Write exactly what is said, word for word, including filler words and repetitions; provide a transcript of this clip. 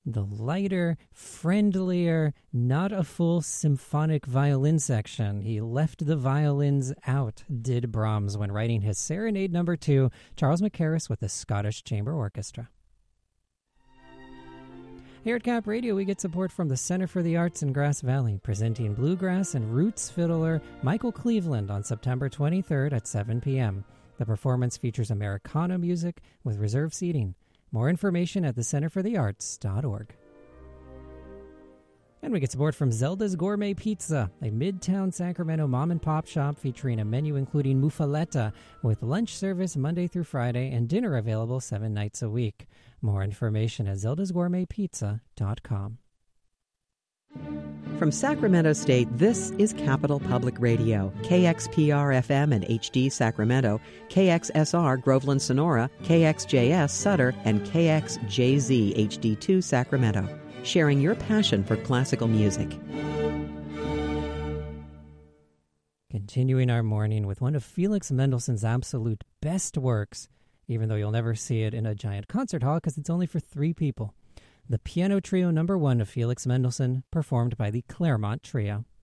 the lighter, friendlier, not a full symphonic violin section. He left the violins out, did Brahms, when writing his Serenade Number Two, Charles Mackerras with the Scottish Chamber Orchestra. Here at Cap Radio, we get support from the Center for the Arts in Grass Valley, presenting bluegrass and roots fiddler Michael Cleveland on September twenty-third at seven p.m. The performance features Americana music with reserved seating. More information at the center for the arts dot org. And we get support from Zelda's Gourmet Pizza, a Midtown Sacramento mom-and-pop shop featuring a menu including muffaletta with lunch service Monday through Friday and dinner available seven nights a week. More information at zeldas gourmet pizza dot com. From Sacramento State, this is Capital Public Radio, K X P R F M and H D Sacramento, K X S R Groveland Sonora, K X J S Sutter, and K X J Z H D two Sacramento, sharing your passion for classical music. Continuing our morning with one of Felix Mendelssohn's absolute best works, even though you'll never see it in a giant concert hall because it's only for three people. The Piano Trio Number One of Felix Mendelssohn, performed by the Claremont Trio.